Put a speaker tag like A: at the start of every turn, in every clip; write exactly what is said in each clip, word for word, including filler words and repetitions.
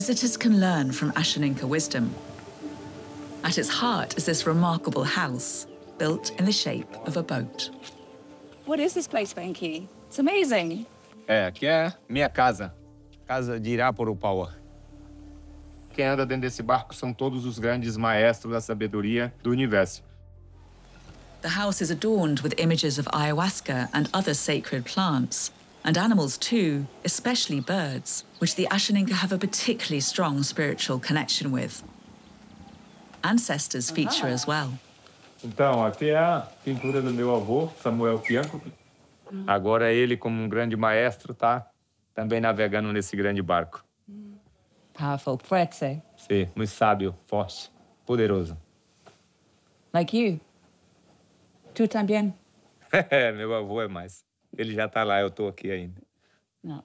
A: Visitors can learn from Ashaninka wisdom. At its heart is this remarkable house, built in the shape of a boat.
B: What is this place, Benki? It's amazing.
C: É, aqui é minha casa. Casa de Irapurupawa. Quem anda dentro desse barco são todos os grandes maestros da sabedoria do universo.
A: The house is adorned with images of ayahuasca and other sacred plants, and animals too, especially birds, which the Ashaninka have a particularly strong spiritual connection with. Ancestors feature as well.
C: Então, aqui é a pintura do meu avô, Samuel Pianco. Agora ele, como um grande maestro, tá também navegando nesse grande barco.
B: Powerful, fuerte.
C: Sim, muito sábio, forte, poderoso.
B: Like you. Tu também?
C: É, meu avô é mais. Ele já tá lá, eu tô aqui ainda.
B: No.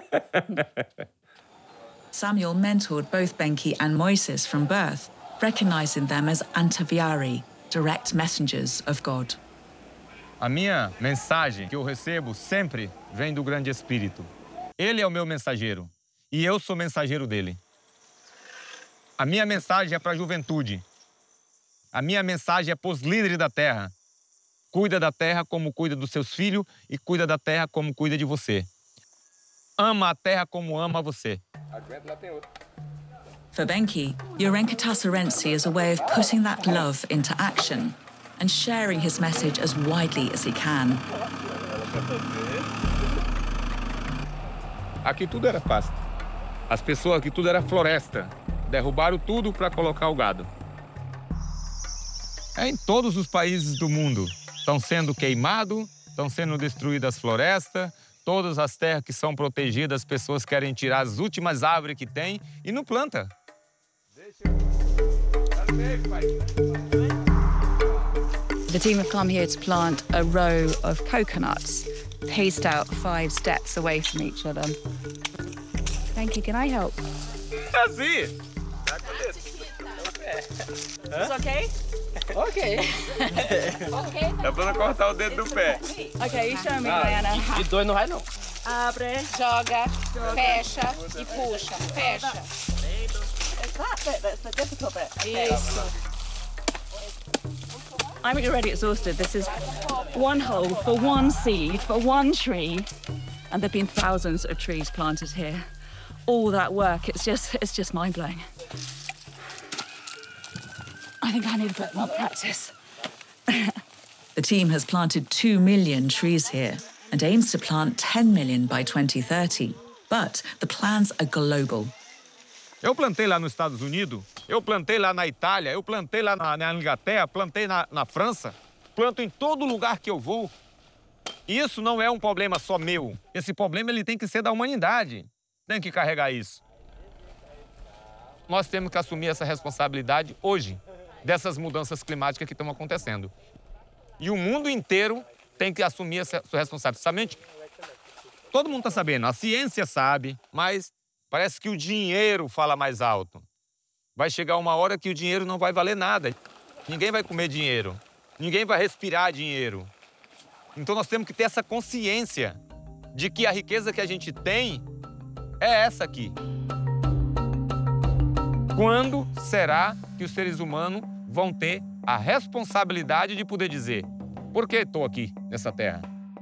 A: Samuel mentored both Benki and Moises from birth, recognizing them as Antaviari, direct messengers of God.
C: A minha mensagem que eu recebo sempre vem do Grande Espírito. Ele é o meu mensageiro e eu sou mensageiro dele. A minha mensagem é para a juventude. A minha mensagem é para os líderes da terra. Cuida da terra como cuida dos seus filhos e cuida da terra como cuida de você. Ama a terra como ama você.
A: For Benki, Yorenkata Sorensi is a way of putting that love into action and sharing his message as widely as he can.
C: Aqui tudo era pasto. As pessoas aqui tudo era floresta. Derrubaram tudo para colocar o gado. É em todos os países do mundo. Estão sendo queimados, estão sendo destruídas as florestas, todas as terras que são protegidas, as pessoas querem tirar as últimas árvores que tem e não planta.
B: The team have come here to plant a row of coconuts, paced out five steps away from each other. Thank you, can I help?
C: Assim.
B: It's okay?
D: Ok.
C: Dá pra não cortar o dedo do pé.
B: Okay, you show me, Diana.
D: De dois não vai, não.
B: Abre.
E: Joga, fecha e puxa. Fecha.
B: It's that bit that's the difficult bit. Isso. I'm already exhausted. This is one hole for one seed, for one tree. And there have been thousands of trees planted here. All that work, it's just, it's just mind-blowing. I think I need a bit more practice.
A: The team has planted two million trees here and aims to plant ten million by twenty thirty. But the plans are global.
C: Eu plantei lá nos Estados Unidos, eu plantei lá na Itália, eu plantei lá na, na Inglaterra, plantei na, na França, planto em todo lugar que eu vou. E isso não é um problema só meu. Esse problema ele tem que ser da humanidade. Tem que carregar isso. Nós temos que assumir essa responsabilidade hoje, dessas mudanças climáticas que estão acontecendo. E o mundo inteiro tem que assumir essa sua responsabilidade. Todo mundo está sabendo, a ciência sabe, mas parece que o dinheiro fala mais alto. Vai chegar uma hora que o dinheiro não vai valer nada. Ninguém vai comer dinheiro. Ninguém vai respirar dinheiro. Então nós temos que ter essa consciência de que a riqueza que a gente tem é essa aqui. Quando será que os seres humanos vão ter a responsabilidade de poder dizer por que estou aqui nessa terra?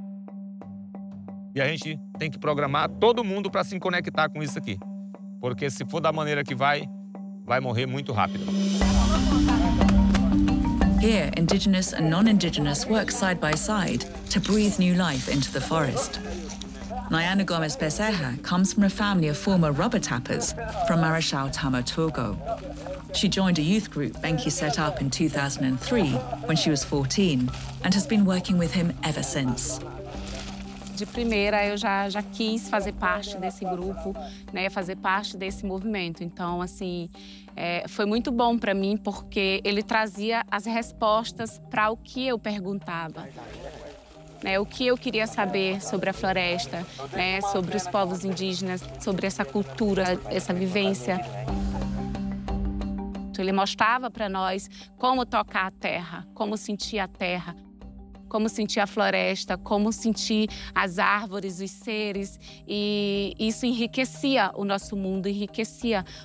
C: E a gente tem que programar todo mundo para se conectar com isso aqui. Porque se for da maneira que vai, vai morrer muito rápido.
A: Here, indigenous and non-indigenous work side by side to breathe new life into the forest. Nayana Gomes Becerra comes from a family of former rubber tappers from Marechal Tamaturgo. She joined a youth group Benki set up in two thousand three when she was fourteen and has been working with him ever since.
E: De primeira, eu já, já quis fazer parte desse grupo, né, fazer parte desse movimento. Então, assim, é, foi muito bom para mim porque ele trazia as respostas para o que eu perguntava. Né, o que eu queria saber sobre a floresta, né, sobre os povos indígenas, sobre essa cultura, essa vivência. Ele mostrava para nós como tocar a terra, como sentir a terra, como sentir a floresta, como sentir as árvores, os seres. E isso enriquecia o nosso mundo, enriquecia